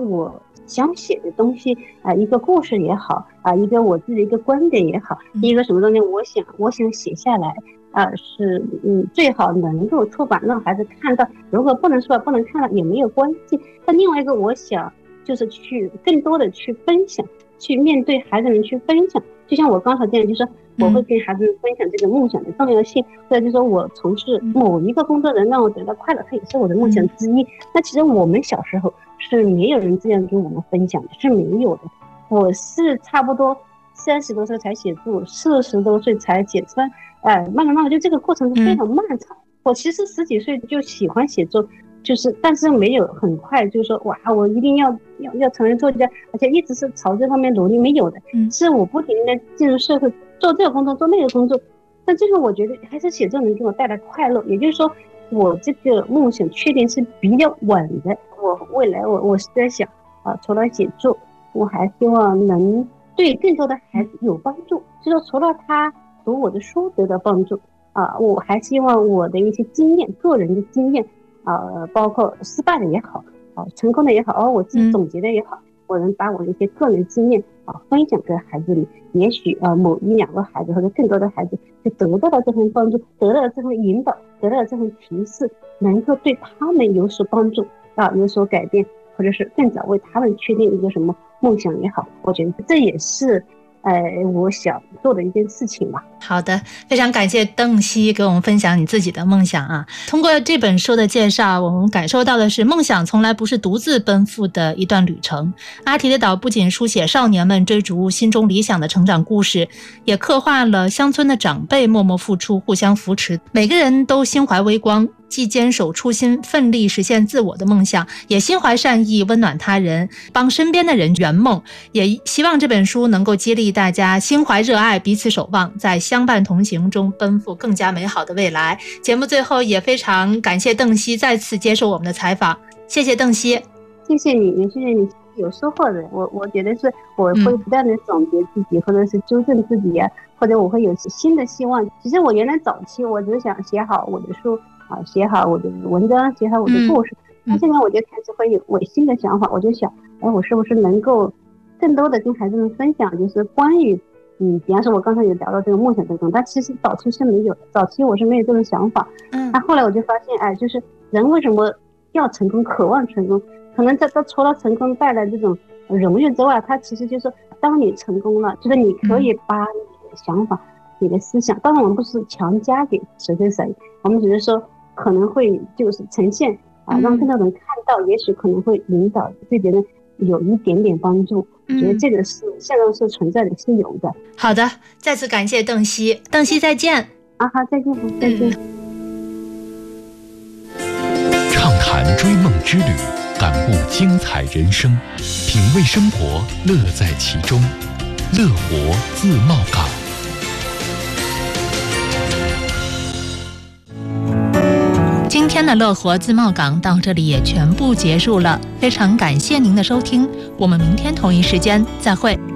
我想写的东西一个故事也好一个我自己的一个观点也好，一个什么东西我想写下来是最好能够出版让孩子看到，如果不能出版不能看到也没有关系。但另外一个我想就是去更多的去分享，去面对孩子们去分享，就像我刚才这样，就是我会跟孩子们分享这个梦想的重要性，或者就是说我从事某一个工作能让我得到快乐，它也是我的梦想之一。那其实我们小时候是没有人这样跟我们分享的，是没有的。我是差不多30多岁才写作，40多岁才写出来，慢慢就这个过程是非常漫长。我其实10几岁就喜欢写作，就是但是没有很快就是说哇我一定要成为作家，而且一直是朝这方面努力，没有的。是我不停的进入社会做这个工作做那个工作，但这个我觉得还是写作能给我带来快乐。也就是说我这个梦想确定是比较稳的。我未来我是在想除了写作，我还希望能对更多的孩子有帮助，就是除了他读我的书得到帮助我还希望我的一些经验，个人的经验包括失败的也好成功的也好我自己总结的也好，我能把我的一些个人经验分享给孩子里，也许某1-2个孩子或者更多的孩子就得到了这份帮助，得到了这份引导，得到了这份提示，能够对他们有所帮助有所改变，或者是更早为他们确定一个什么梦想也好，我觉得这也是我想做的一件事情吧。 好的，非常感谢邓希给我们分享你自己的梦想通过这本书的介绍，我们感受到的是梦想从来不是独自奔赴的一段旅程。阿提的岛不仅书写少年们追逐心中理想的成长故事，也刻画了乡村的长辈默默付出，互相扶持，每个人都心怀微光，既坚守初心，奋力实现自我的梦想，也心怀善意，温暖他人，帮身边的人圆梦。也希望这本书能够激励大家心怀热爱，彼此守望，在相伴同行中奔赴更加美好的未来。节目最后也非常感谢邓希再次接受我们的采访，谢谢邓希。 谢谢你，也谢谢你，有收获的。我觉得是我会不断的总结自己，或者是纠正自己或者我会有新的希望。其实我原来早期我只是想写好我的书写好我的文章，写好我的故事。那现在我就开始会有我新的想法，我就想我是不是能够更多的跟孩子们分享，就是关于比方说我刚才有聊到这个梦想这种，但其实早期是没有的，早期我是没有这种想法。那后来我就发现就是人为什么要成功，渴望成功，可能他除了成功带来这种荣誉之外，他其实就是当你成功了，就是你可以把你的想法你的思想，当然我们不是强加给谁，我们只是说可能会就是呈现让更多人看到，也许可能会引导对别人有一点点帮助。觉得这个是现在是存在的，是有的。 好的，再次感谢邓希。邓希再见好，再见再见。 畅谈追梦之旅，感悟精彩人生，品味生活，乐在其中。乐活自贸港。 今天的乐活自贸港到这里也全部结束了，非常感谢您的收听，我们明天同一时间再会。